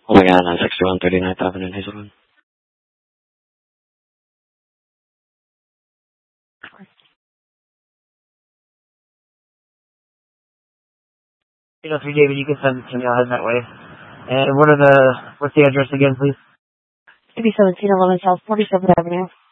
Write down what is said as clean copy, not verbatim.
Oh my god, 961 39th Avenue in Hazelwood. You know, 3 David, you can send it to me. I'll head that way. And what's the address again, please? 1711 South 47th Avenue.